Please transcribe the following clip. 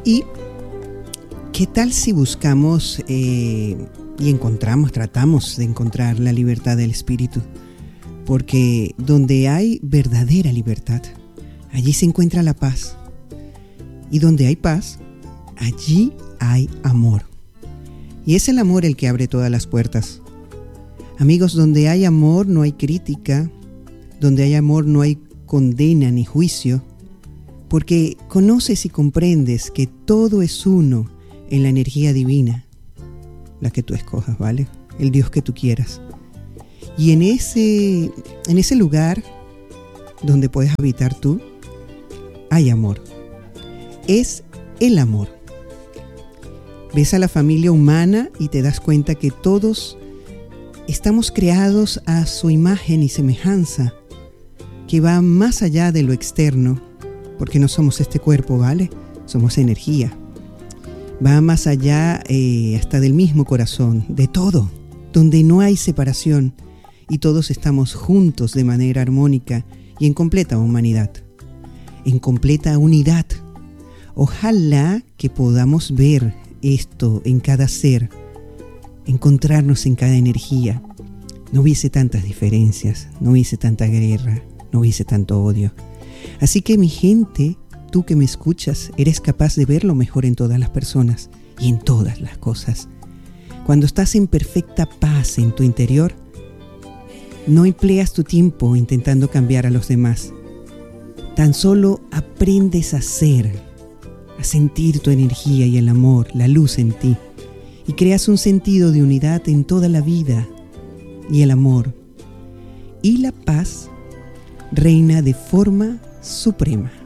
¿Y qué tal si buscamos y tratamos de encontrar la libertad del espíritu? Porque donde hay verdadera libertad, allí se encuentra la paz. Y donde hay paz, allí hay amor. Y es el amor el que abre todas las puertas. Amigos, donde hay amor no hay crítica, donde hay amor no hay condena ni juicio, porque conoces y comprendes que todo es uno en la energía divina, la que tú escojas, ¿vale? El Dios que tú quieras. Y en ese lugar donde puedes habitar tú, hay amor. Es el amor. Ves a la familia humana y te das cuenta que todos estamos creados a su imagen y semejanza, que va más allá de lo externo, porque no somos este cuerpo, ¿vale? Somos energía. Va más allá hasta del mismo corazón, de todo, donde no hay separación y todos estamos juntos de manera armónica y en completa humanidad, en completa unidad. Ojalá que podamos ver esto en cada ser, encontrarnos en cada energía. No hubiese tantas diferencias, no hubiese tanta guerra, no hubiese tanto odio. Así que mi gente, tú que me escuchas, eres capaz de ver lo mejor en todas las personas y en todas las cosas. Cuando estás en perfecta paz en tu interior, no empleas tu tiempo intentando cambiar a los demás. Tan solo aprendes a ser, a sentir tu energía y el amor, la luz en ti, y creas un sentido de unidad en toda la vida, y el amor y la paz reina de forma suprema.